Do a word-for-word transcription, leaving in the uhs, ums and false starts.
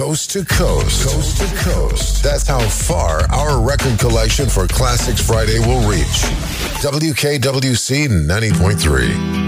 Coast to coast. Coast to coast. That's how far our record collection for Classics Friday will reach. W K W C ninety point three.